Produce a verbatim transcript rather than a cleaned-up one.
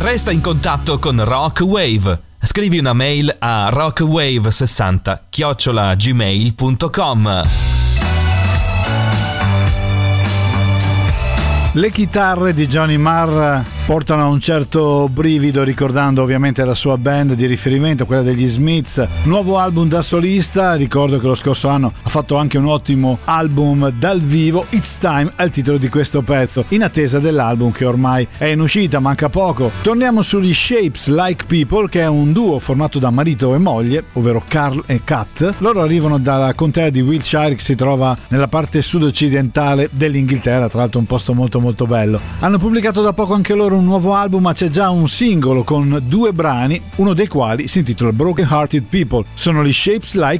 Resta in contatto con Rock Wave. Scrivi una mail a rockwave sessanta chiocciola gmail punto com. Le chitarre di Johnny Marr portano un certo brivido, ricordando ovviamente la sua band di riferimento, quella degli Smiths. Nuovo album da solista, ricordo che lo scorso anno ha fatto anche un ottimo album dal vivo. It's Time è il titolo di questo pezzo, in attesa dell'album che ormai è in uscita, manca poco. Torniamo sugli Shapes Like People, che è un duo formato da marito e moglie, ovvero Carl e Kat. Loro arrivano dalla contea di Wiltshire, che si trova nella parte sud-occidentale dell'Inghilterra, tra l'altro un posto molto molto bello. Hanno pubblicato da poco anche loro un nuovo album, ma c'è già un singolo con due brani, uno dei quali si intitola Broken Hearted People. Sono gli Shapes Like